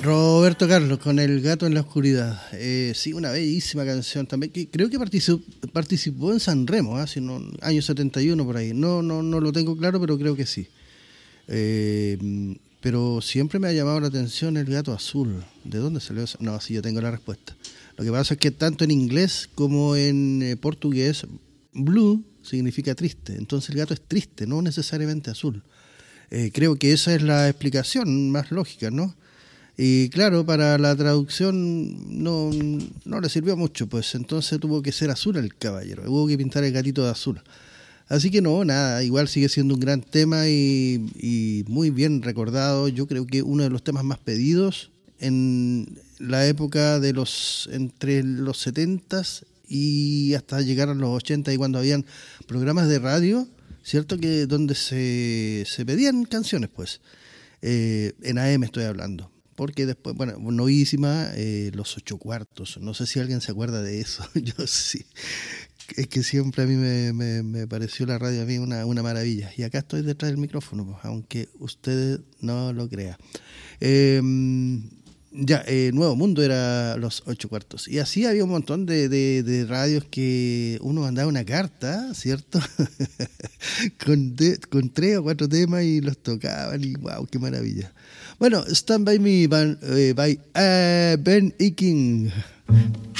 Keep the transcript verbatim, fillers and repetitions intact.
Roberto Carlos con El gato en la oscuridad. Eh, sí, una bellísima canción también. Que creo que participó, participó en San Remo, ¿eh? Si no, año setenta y uno por ahí. No, no, no lo tengo claro, pero creo que sí. Eh, pero siempre me ha llamado la atención El gato azul. ¿De dónde salió eso? No, sí, yo tengo la respuesta. Lo que pasa es que tanto en inglés como en eh, portugués, blue significa triste. Entonces el gato es triste, no necesariamente azul. Eh, creo que esa es la explicación más lógica, ¿no? Y claro, para la traducción no, no le sirvió mucho, pues entonces tuvo que ser azul el caballero, hubo que pintar el gatito de azul. Así que no, nada, igual sigue siendo un gran tema y, y muy bien recordado. Yo creo que uno de los temas más pedidos en la época de los, entre los setentas y hasta llegar a los ochenta, y cuando habían programas de radio, ¿cierto? Que donde se, se pedían canciones, pues, eh, en A M estoy hablando. Porque después, bueno, novísima, eh, los ocho cuartos. No sé si alguien se acuerda de eso. Yo sí. Es que siempre a mí me, me, me pareció la radio a mí una, una maravilla. Y acá estoy detrás del micrófono, pues, aunque usted no lo crea. Eh, ya, eh, Nuevo Mundo era los ocho cuartos. Y así había un montón de, de, de radios que uno mandaba una carta, ¿cierto? con, de, con tres o cuatro temas y los tocaban y wow, qué maravilla. Bueno, Stand By Me by, eh, by uh, Ben Iking.